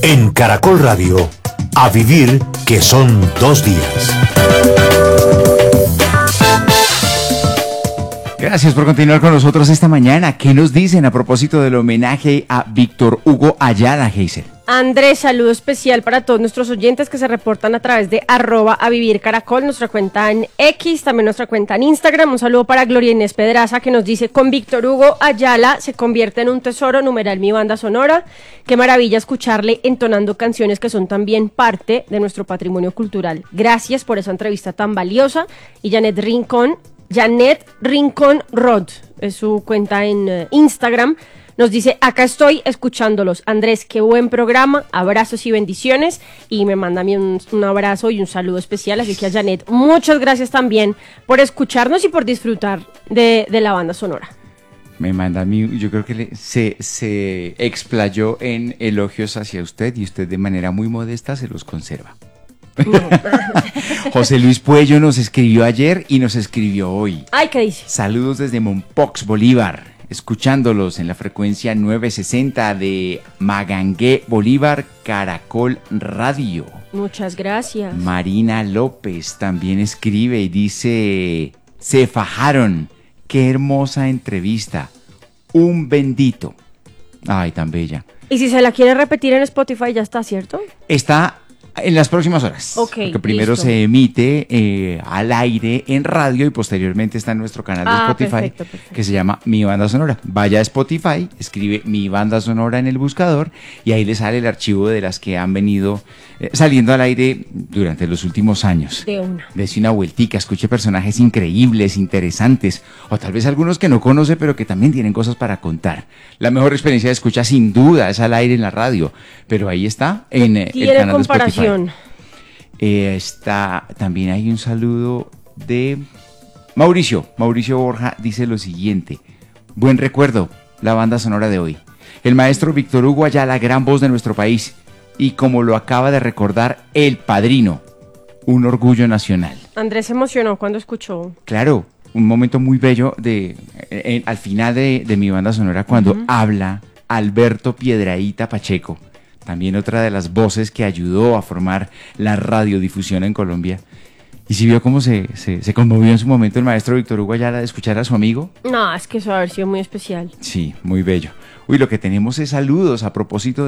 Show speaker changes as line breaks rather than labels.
En Caracol Radio, a vivir que son 2 días.
Gracias por continuar con nosotros esta mañana. ¿Qué nos dicen a propósito del homenaje a Víctor Hugo Ayala, Geisel?
Andrés, saludo especial para todos nuestros oyentes que se reportan a través de @avivircaracol, nuestra cuenta en X, también nuestra cuenta en Instagram. Un saludo para Gloria Inés Pedraza, que nos dice: con Víctor Hugo Ayala se convierte en un tesoro, numeral mi banda sonora. Qué maravilla escucharle entonando canciones que son también parte de nuestro patrimonio cultural. Gracias por esa entrevista tan valiosa. Y Janet Rincón Rod es su cuenta en Instagram. Nos dice: acá estoy escuchándolos. Andrés, qué buen programa, abrazos y bendiciones. Y me manda a mí un abrazo y un saludo especial. Así que a Janet, muchas gracias también por escucharnos y por disfrutar de la banda sonora.
Me manda a mí, yo creo que se explayó en elogios hacia usted y usted de manera muy modesta se los conserva. No. José Luis Puello nos escribió ayer y nos escribió hoy.
Ay, ¿qué dice?
Saludos desde Mompox, Bolívar, escuchándolos en la frecuencia 960 de Magangué, Bolívar, Caracol Radio.
Muchas gracias.
Marina López también escribe y dice: se fajaron, qué hermosa entrevista, un bendito. Ay, tan bella.
Y si se la quiere repetir en Spotify, ya está, ¿cierto?
Está en las próximas horas, porque primero listo. Se emite al aire en radio y posteriormente está en nuestro canal de Spotify, perfecto. Que se llama Mi Banda Sonora. Vaya a Spotify, escribe Mi Banda Sonora en el buscador y ahí le sale el archivo de las que han venido saliendo al aire durante los últimos años.
De una.
Dese una vueltica, escuche personajes increíbles, interesantes, o tal vez algunos que no conoce pero que también tienen cosas para contar. La mejor experiencia de escucha sin duda es al aire en la radio, pero ahí está en el canal de Spotify. También hay un saludo de Mauricio Borja, dice lo siguiente: buen recuerdo, la banda sonora de hoy. El maestro Víctor Hugo Ayala, gran voz de nuestro país, y como lo acaba de recordar, el padrino, un orgullo nacional.
Andrés se emocionó cuando escuchó.
Claro, un momento muy bello al final de mi banda sonora, cuando habla Alberto Piedrahíta Pacheco, también otra de las voces que ayudó a formar la radiodifusión en Colombia. ¿Y si vio cómo se conmovió en su momento el maestro Víctor Hugo Ayala de escuchar a su amigo?
No, es que eso ha sido muy especial.
Sí, muy bello. Uy, lo que tenemos es saludos a propósito